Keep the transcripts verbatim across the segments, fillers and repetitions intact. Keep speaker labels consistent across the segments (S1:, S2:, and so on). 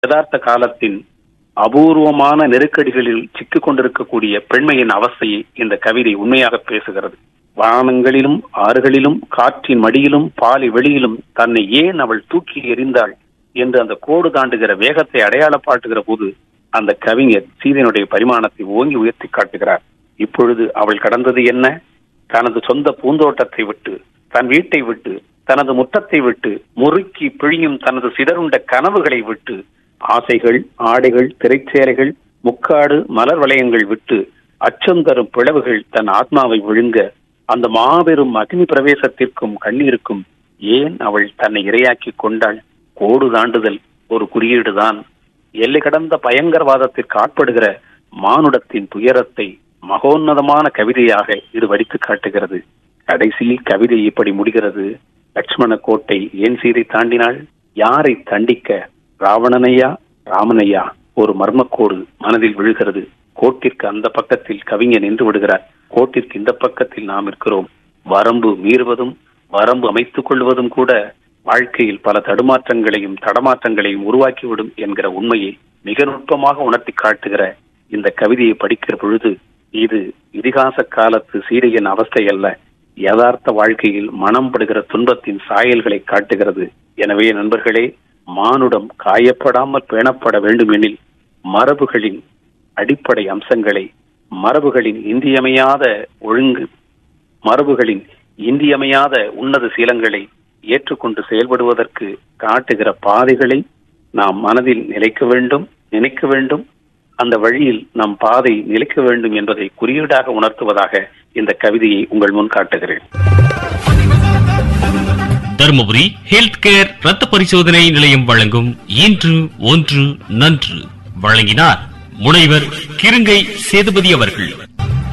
S1: யதார்த்த காலத்தின் அபூர்வமான நெருக்கடிகளில் சிக்கிக் கொண்டிருக்கக்கூடிய பெண்மையின் அவஸ்தையை இந்த கவிதை உண்மையாக பேசுகிறது. வானங்களிலும் ஆறுகளிலும் காற்றின் மடியிலும் பாலை வெளியிலும் தன்னை ஏன் அவள் தூக்கி எறிந்தாள் என்று அந்த கோடு தாண்டுகிற வேகத்தை அடையாளப்பாட்டுகிற போது அந்த கவிஞர் சீதையினுடைய பரிமாணத்தை ஓங்கி உயர்த்தி காட்டுகிறார். இப்பொழுது அவள் கடந்தது என்ன? தனது சொந்த பூந்தோட்டத்தை விட்டு, தன் வீட்டை விட்டு, தனது முற்றத்தை விட்டு, முறுக்கி பிழியும் தனது சிதறுண்ட கனவுகளை விட்டு, ஆசைகள், ஆடைகள், திரைச்சேலைகள், முக்காடு, மலர் வளையங்கள் விட்டு, அச்சம் தரும் பிளவுகள் தன் ஆத்மாவை விழுங்க, அந்த மாபெரும் அக்னி பிரவேசத்திற்கும் கண்ணீருக்கும் ஏன் அவள் தன்னை இரையாக்கி கொண்டாள்? கோடு தாண்டுதல் ஒரு குறியீடுதான். எல்லை கடந்த பயங்கரவாதத்திற்கு ஆட்படுகிற மானுடத்தின் துயரத்தை மகோன்னதமான கவிதையாக இது வடித்து காட்டுகிறது. கடைசியில் கவிதை இப்படி முடிகிறது. லட்சுமண கோட்டை ஏன் சீதை தாண்டினாள்? யாரை தண்டிக்க? ராவணனையா ராமனையா? ஒரு மர்மக்கோடு மனதில் விழுகிறது. கோட்டிற்கு அந்த பக்கத்தில் கவிஞர் நின்று விடுகிறார். கோட்டிற்கு இந்த பக்கத்தில் நாம் இருக்கிறோம். வரம்பு மீறுவதும் வரம்பு அமைத்துக் கொள்வதும் கூட வாழ்க்கையில் பல தடுமாற்றங்களையும் தடமாற்றங்களையும் உருவாக்கிவிடும் என்கிற உண்மையை மிக நுட்பமாக உணர்த்தி காட்டுகிற இந்த கவிதையை படிக்கிற பொழுது இது இதிகாச காலத்து சீதையின் அவஸ்தை அல்ல, யதார்த்த வாழ்க்கையில் மனம் படுகிற துன்பத்தின் சாயல்களை காட்டுகிறது. எனவே நண்பர்களே, மானுடம் காயப்படாமல் பேணப்பட வேண்டுமெனில் மரபுகளின் அடிப்படை அம்சங்களை, மரபுகளின் இன்றியமையாத ஒழுங்கு, மரபுகளின் இன்றியமையாத உன்னத சீலங்களை ஏற்றுக்கொண்டு செயல்படுவதற்கு காட்டுகிற பாதைகளை நாம் மனதில் நிலைக்க வேண்டும், நினைக்க வேண்டும். அந்த வழியில் நம் பாதை நிலைக்க வேண்டும் என்பதை குறியீடாக உணர்த்துவதாக இந்த கவிதையை உங்கள் முன் காட்டுகிறேன்.
S2: தருமபுரி ஹெல்த் கேர் ரத்த பரிசோதனை நிலையம் வழங்கும் இன்று ஒன்று நன்று வழங்கினார் முனைவர் கிருங்கை சேதுபதி அவர்கள்.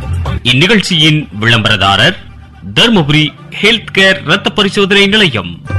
S2: இந்நிகழ்ச்சியின் விளம்பரதாரர் தருமபுரி ஹெல்த் கேர் ரத்த பரிசோதனை நிலையம்.